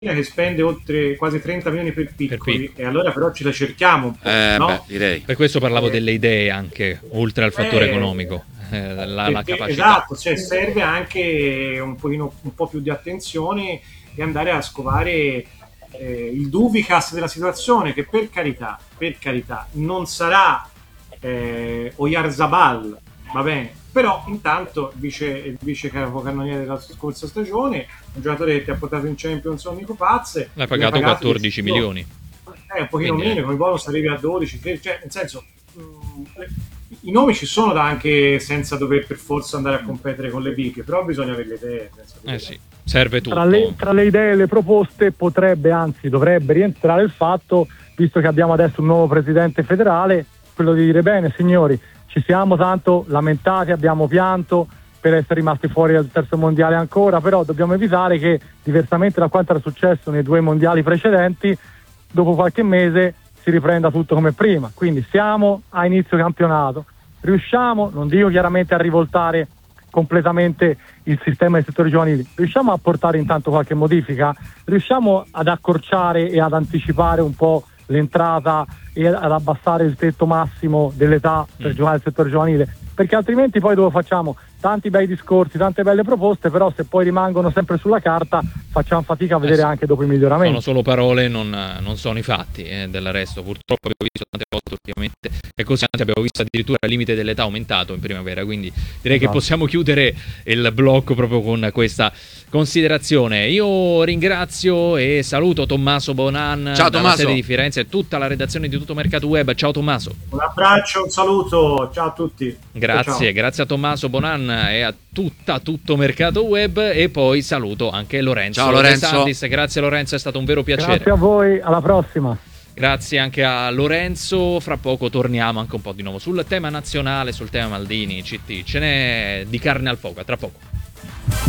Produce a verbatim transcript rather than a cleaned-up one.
che spende oltre quasi trenta milioni per Per piccoli, piccoli. e allora però ce la cerchiamo un po', Eh, no? beh, direi. Per questo parlavo Eh, delle idee anche, oltre al fattore eh, economico, eh, la, la perché, capacità. esatto, cioè serve anche un pochino, un po' più di attenzione e andare a scovare eh, il Duvicas della situazione, che per carità, per carità, non sarà eh, Oyarzabal, va bene, però intanto vice, il vice capocannoniere della scorsa stagione, un giocatore che ti ha portato in Champions ogni copazze, L'hai pagato quattordici milioni. è un pochino Quindi, meno, con i bonus arrivi a dodici, tredici, cioè nel senso mh, i nomi ci sono da anche senza dover per forza andare a competere con le big, però bisogna avere le idee. eh sì, serve tutto. Tra le, tra le idee e le proposte potrebbe, anzi dovrebbe rientrare il fatto, visto che abbiamo adesso un nuovo presidente federale, quello di dire: bene signori, ci siamo tanto lamentati, abbiamo pianto per essere rimasti fuori dal terzo mondiale ancora, però dobbiamo evitare che, diversamente da quanto era successo nei due mondiali precedenti, dopo qualche mese si riprenda tutto come prima. Quindi siamo a inizio campionato, riusciamo, non dico chiaramente a rivoltare completamente il sistema dei settori giovanili, riusciamo a portare intanto qualche modifica, riusciamo ad accorciare e ad anticipare un po' l'entrata e ad abbassare il tetto massimo dell'età per Mm. giocare al settore giovanile, perché altrimenti poi dove facciamo tanti bei discorsi, tante belle proposte, però se poi rimangono sempre sulla carta facciamo fatica a vedere sì. anche dopo i miglioramenti. Sono solo parole, non, non sono i fatti, eh, del resto. Purtroppo abbiamo visto tante volte ultimamente che così, anzi abbiamo visto addirittura il limite dell'età aumentato in primavera, quindi direi Esatto. che possiamo chiudere il blocco proprio con questa considerazione. Io ringrazio e saluto Tommaso Bonan Ciao, dalla Tommaso. sede di Firenze e tutta la redazione di Tutto Mercato Web. Ciao Tommaso. Un abbraccio, un saluto, ciao a tutti. Grazie, Ciao. grazie a Tommaso Bonan e a tutta Tutto Mercato Web, e poi saluto anche Lorenzo Ciao, De Lorenzo. Santis. Grazie Lorenzo, è stato un vero piacere. Grazie a voi, alla prossima. Grazie anche a Lorenzo. Fra poco torniamo anche un po' di nuovo sul tema nazionale, sul tema Maldini, C T. Ce n'è di carne al fuoco, a tra poco.